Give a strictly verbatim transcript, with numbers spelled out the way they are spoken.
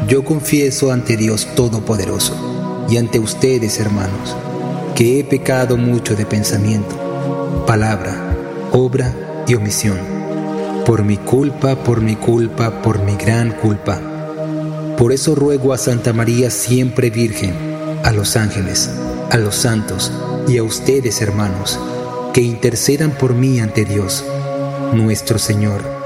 Yo confieso ante Dios Todopoderoso y ante ustedes, hermanos, que he pecado mucho de pensamiento, palabra, obra y omisión. Por mi culpa, por mi culpa, por mi gran culpa. Por eso ruego a Santa María siempre Virgen, a los ángeles, a los santos y a ustedes, hermanos, que intercedan por mí ante Dios, nuestro Señor.